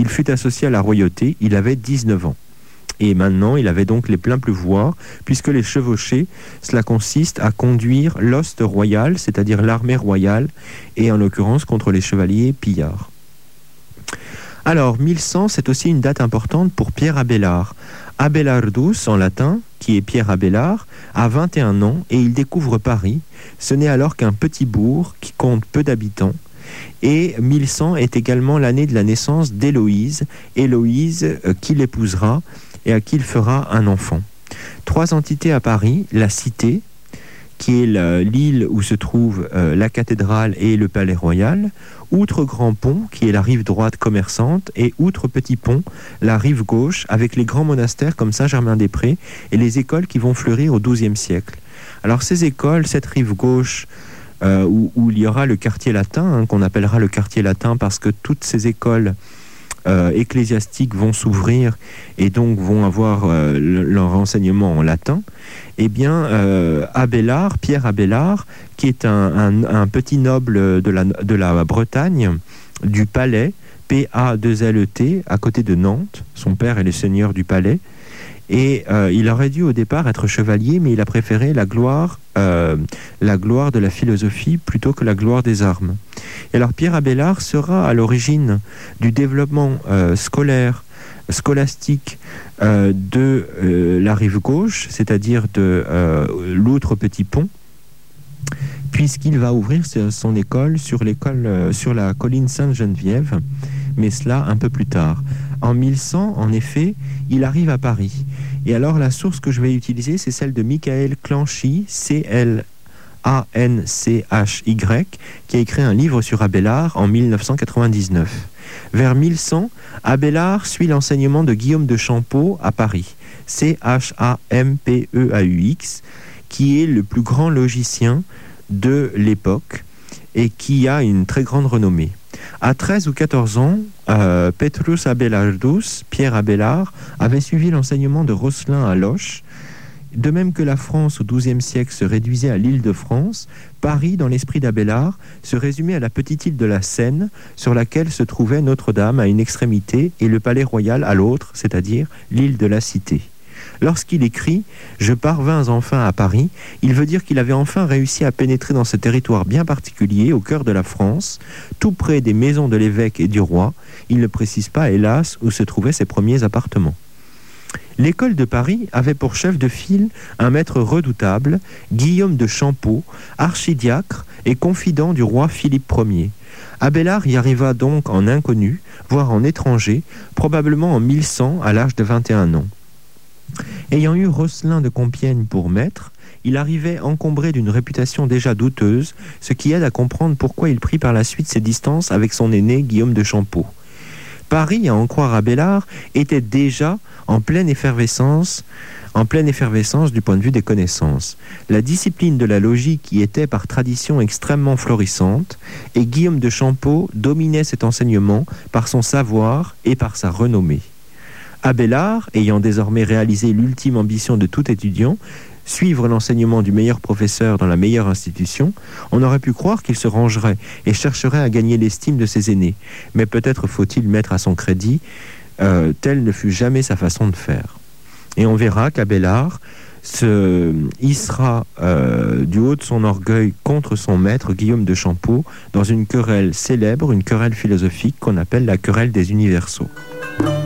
qu'il fut associé à la royauté, il avait 19 ans. Et maintenant, il avait donc les pleins pouvoirs, puisque les chevauchés, cela consiste à conduire l'hoste royal, c'est-à-dire l'armée royale, et en l'occurrence contre les chevaliers pillards. Alors, 1100, c'est aussi une date importante pour Pierre Abélard. Abelardus, en latin, qui est Pierre Abélard, a 21 ans et il découvre Paris. Ce n'est alors qu'un petit bourg qui compte peu d'habitants. Et 1100 est également l'année de la naissance d'Héloïse, Héloïse qui l'épousera et à qui il fera un enfant. 3 entités à Paris, la Cité, qui est l'île où se trouve la cathédrale et le palais royal, outre Grand Pont, qui est la rive droite commerçante, et outre Petit Pont, la rive gauche, avec les grands monastères comme Saint-Germain-des-Prés et les écoles qui vont fleurir au XIIe siècle. Alors ces écoles, cette rive gauche, où il y aura le quartier latin, qu'on appellera le quartier latin parce que toutes ces écoles ecclésiastiques vont s'ouvrir et donc vont avoir leur enseignement en latin, eh bien Abélard, Pierre Abélard, qui est un petit noble de la Bretagne, du Palais, P-A-2-L-E-T, à côté de Nantes. Son père est le seigneur du Palais. Et il aurait dû au départ être chevalier, mais il a préféré la gloire de la philosophie plutôt que la gloire des armes. Et alors Pierre Abélard sera à l'origine du développement scolastique de la rive gauche, c'est-à-dire de l'outre Petit Pont, puisqu'il va ouvrir son école sur la colline Sainte-Geneviève, mais cela un peu plus tard. En 1100, en effet, il arrive à Paris. Et alors, la source que je vais utiliser, c'est celle de Michael Clanchy, C-L-A-N-C-H-Y, qui a écrit un livre sur Abélard en 1999. Vers 1100, Abélard suit l'enseignement de Guillaume de Champeaux à Paris, C-H-A-M-P-E-A-U-X, qui est le plus grand logicien de l'époque et qui a une très grande renommée. À 13 ou 14 ans, Petrus Abelardus, Pierre Abélard, avait suivi l'enseignement de Rosselin à Loches. De même que la France au XIIe siècle se réduisait à l'île de France, Paris, dans l'esprit d'Abélard, se résumait à la petite île de la Seine, sur laquelle se trouvait Notre-Dame à une extrémité et le palais royal à l'autre, c'est-à-dire l'île de la Cité. Lorsqu'il écrit « Je parvins enfin à Paris », il veut dire qu'il avait enfin réussi à pénétrer dans ce territoire bien particulier, au cœur de la France, tout près des maisons de l'évêque et du roi. Il ne précise pas, hélas, où se trouvaient ses premiers appartements. L'école de Paris avait pour chef de file un maître redoutable, Guillaume de Champeaux, archidiacre et confident du roi Philippe Ier. Abélard y arriva donc en inconnu, voire en étranger, probablement en 1100 à l'âge de 21 ans. Ayant eu Rosselin de Compiègne pour maître, il arrivait encombré d'une réputation déjà douteuse, ce qui aide à comprendre pourquoi il prit par la suite ses distances avec son aîné Guillaume de Champeaux. Paris, à en croire Abélard, était déjà en pleine effervescence du point de vue des connaissances. La discipline de la logique y était par tradition extrêmement florissante, et Guillaume de Champeaux dominait cet enseignement par son savoir et par sa renommée. Abélard, ayant désormais réalisé l'ultime ambition de tout étudiant, suivre l'enseignement du meilleur professeur dans la meilleure institution, on aurait pu croire qu'il se rangerait et chercherait à gagner l'estime de ses aînés. Mais peut-être faut-il mettre à son crédit, telle ne fut jamais sa façon de faire. Et on verra qu'Abélard se hissera du haut de son orgueil contre son maître Guillaume de Champeaux dans une querelle célèbre, une querelle philosophique qu'on appelle la querelle des universaux.